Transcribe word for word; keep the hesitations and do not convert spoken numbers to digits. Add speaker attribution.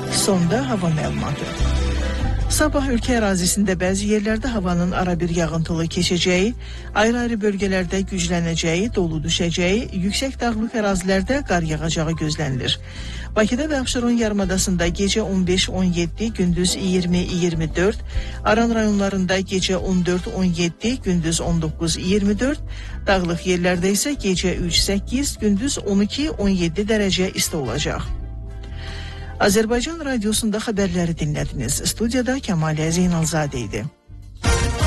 Speaker 1: Sonda hava məlumatı. Sabah ölkə ərazisində bəzi yerlərdə havanın ara bir yağıntılı keçəcəyi, ayrı-ayrı bölgələrdə güclənəcəyi, dolu düşəcəyi, yüksək dağlıq ərazilərdə qar yağacağı gözlənilir. Bakıda və Abşeron yarımadasında gecə on beş on yeddi, gündüz iyirmi iyirmi dörd, Aran rayonlarında gecə on dörd on yeddi, gündüz on doqquz iyirmi dörd, dağlıq yerlərdə isə gecə üç səkkiz, gündüz on iki on yeddi dərəcə isti olacaq. Azərbaycan Radiosunda xəbərləri dinlədiniz. Studiyada Kəmalə Zeynalzadə idi.